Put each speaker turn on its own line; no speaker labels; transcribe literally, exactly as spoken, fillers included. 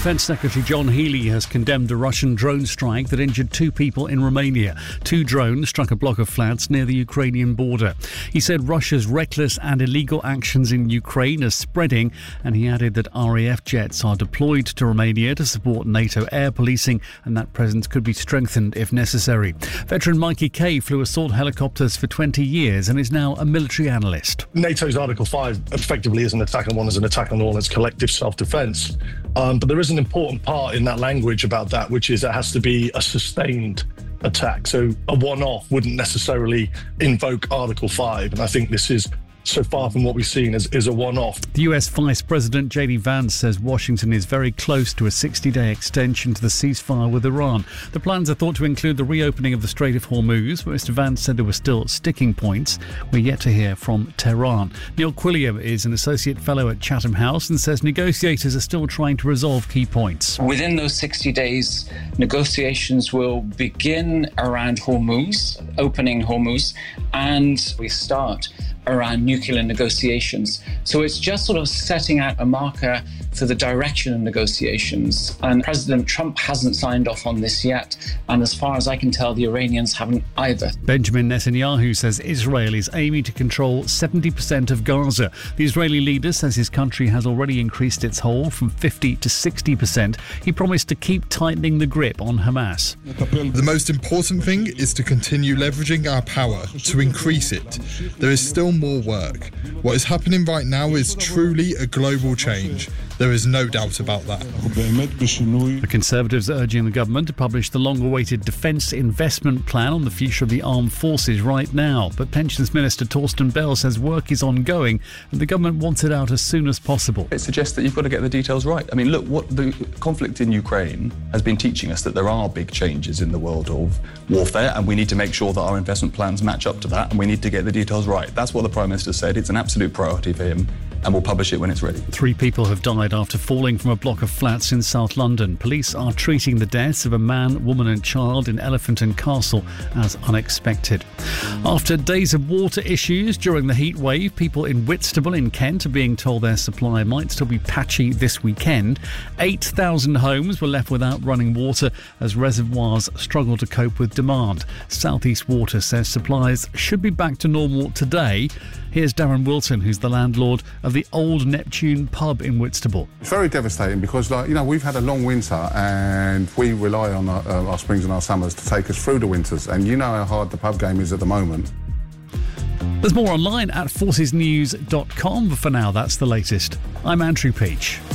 Defence Secretary John Healey has condemned a Russian drone strike that injured two people in Romania. Two drones struck a block of flats near the Ukrainian border. He said Russia's reckless and illegal actions in Ukraine are spreading, and he added that R A F jets are deployed to Romania to support NATO air policing, and that presence could be strengthened if necessary. Veteran Mikey Kay flew assault helicopters for twenty years and is now a military analyst.
NATO's Article five effectively is an attack on one as an attack on all, and it's collective self-defence. Um, but there is an important part in that language about that, which is it has to be a sustained attack. So a one-off wouldn't necessarily invoke Article five. And I think this is so far from what we've seen as is a one-off.
The U S Vice President J D Vance says Washington is very close to a sixty-day extension to the ceasefire with Iran. The plans are thought to include the reopening of the Strait of Hormuz, but Mister Vance said there were still sticking points. We're yet to hear from Tehran. Neil Quilliam is an Associate Fellow at Chatham House and says negotiators are still trying to resolve key points.
Within those sixty days, negotiations will begin around Hormuz, opening Hormuz, and we start around nuclear negotiations. So it's just sort of setting out a marker for the direction of negotiations. And President Trump hasn't signed off on this yet. And as far as I can tell, the Iranians haven't either.
Benjamin Netanyahu says Israel is aiming to control seventy percent of Gaza. The Israeli leader says his country has already increased its hold from fifty to sixty percent. He promised to keep tightening the grip on Hamas.
The most important thing is to continue leveraging our power, to increase it. There is still more work. What is happening right now is truly a global change. There is no doubt about that.
The Conservatives are urging the government to publish the long-awaited Defence Investment Plan on the future of the armed forces right now. But Pensions Minister Torsten Bell says work is ongoing and the government wants it out as soon as possible.
It suggests that you've got to get the details right. I mean, look, what the conflict in Ukraine has been teaching us that there are big changes in the world of warfare, and we need to make sure that our investment plans match up to that, and we need to get the details right. That's what the Prime Minister said. It's an absolute priority for him, and we'll publish it when it's ready.
Three people have died after falling from a block of flats in South London. Police are treating the deaths of a man, woman and child in Elephant and Castle as unexpected. After days of water issues during the heat wave, people in Whitstable in Kent are being told their supply might still be patchy this weekend. eight thousand homes were left without running water as reservoirs struggle to cope with demand. South East Water says supplies should be back to normal today. Here's Darren Wilson, who's the landlord of the Old Neptune pub in Whitstable.
It's very devastating because, like, you know, we've had a long winter and we rely on our, uh, our springs and our summers to take us through the winters. And you know how hard the pub game is at the moment.
There's more online at forces news dot com, but for now, that's the latest. I'm Andrew Peach.